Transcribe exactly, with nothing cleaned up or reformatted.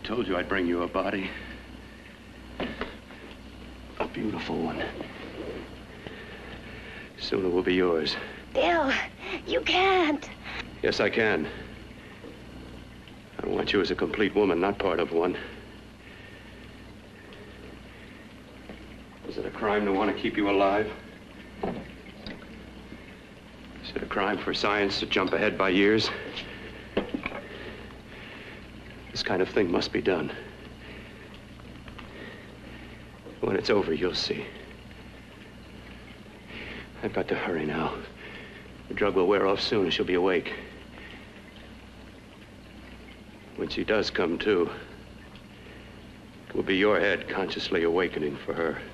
Told you I'd bring you a body. A beautiful one. Soon it will be yours. Bill, you can't. Yes, I can. I want you as a complete woman, not part of one. Is it a crime to want to keep you alive? Is it a crime for science to jump ahead by years? This kind of thing must be done. When it's over, you'll see. I've got to hurry now. The drug will wear off soon and she'll be awake. When she does come to, it will be your head consciously awakening for her.